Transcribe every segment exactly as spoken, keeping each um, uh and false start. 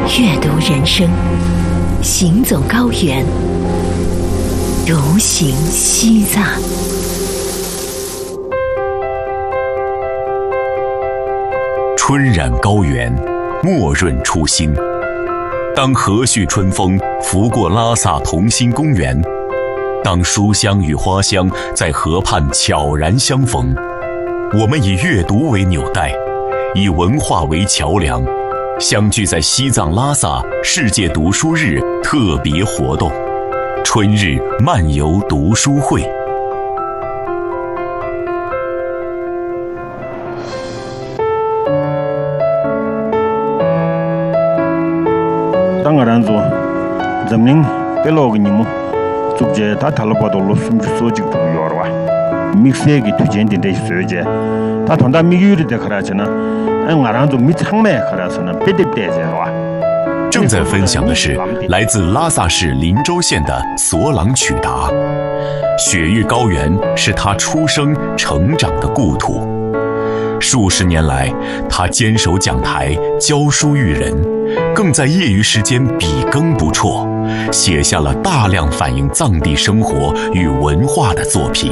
阅读人生，行走高原，独行西藏。 春染高原，墨润初心。当和煦春风拂过拉萨同心公园，当书香与花香在河畔悄然相逢，我们以阅读为纽带，以文化为桥梁，相聚在西藏拉萨世界读书日特别活动——春日漫游读书会。 当个人做，人民给老个你们，逐渐他谈了不多了，甚至说几个重要的哇。米色给推荐的这些设计，他同他米有的在看来呢，哎，我让做米厂呢看来是呢，别的别的哇。 正在分享的是来自拉萨市林州县的索朗曲达，雪域高原是他出生成长的故土。数十年来，他坚守讲台，教书育人，更在业余时间笔耕不辍，写下了大量反映藏地生活与文化的作品。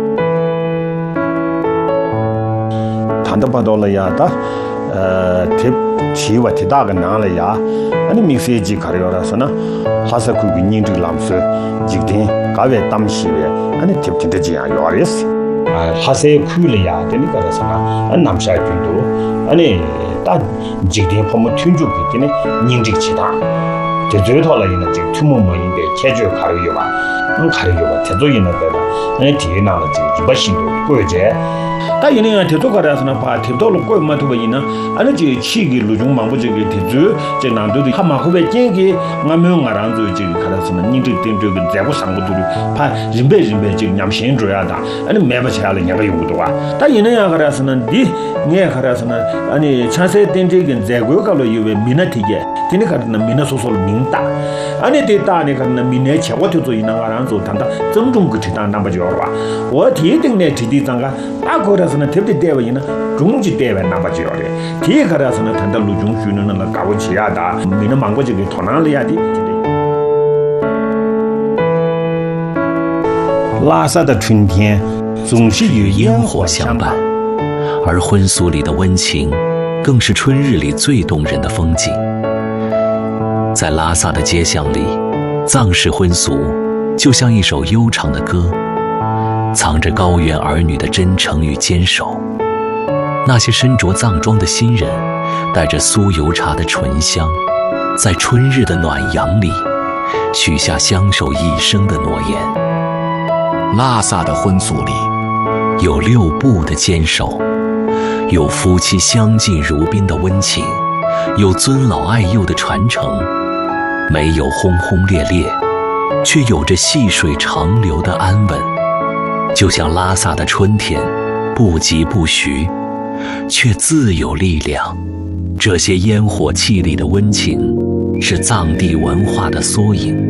谈到不到了呀，他呃，提提我提大个难了呀，俺们设计看了是呢，还是可以认这个蓝色，一天搞完当西的，俺们提提的这样要的是。啊，还是可以了呀，这里个是啥？俺南山军都，俺呢，但这点他们听就给的呢，认这个其他，就最头了呢，这个土木没应该解决考虑有吧？俺考虑有吧？提作业呢对吧？俺提拿了这个一百行动过节。但有人提出过来是呢，把提到了过嘛，对不？呢，俺就起个路中忙不这个提出，这难度的，他们后边讲个，俺们俺让做这个看来是呢，你这个点这个在我上过度的，怕人白人白这个伢们先做呀的，俺买不起来了，伢个用不到啊。但有人呀看来是呢，你你看来是呢，俺你长沙点这个在国搞了有为民那体验，今天看呢民那说说民大，俺你对大呢看呢民那钱我就做一那俺让做，谈到正中个提单那么就了吧，我提定呢提的这个大个的是呢，特别单位呢，中级单位那么就要的，提个的是呢，谈到陆中区呢那搞不起啊的，民那忙过这个团长了呀的。拉萨的春天总是与烟火相伴， 而婚俗里的温情，更是春日里最动人的风景。在拉萨的街巷里，藏式婚俗就像一首悠长的歌，藏着高原儿女的真诚与坚守。那些身着藏装的新人，带着酥油茶的醇香，在春日的暖阳里，许下相守一生的诺言。拉萨的婚俗里，有六步的坚守，有夫妻相敬如宾的温情，有尊老爱幼的传承，没有轰轰烈烈，却有着细水长流的安稳。就像拉萨的春天，不疾不徐，却自有力量。这些烟火气里的温情，是藏地文化的缩影，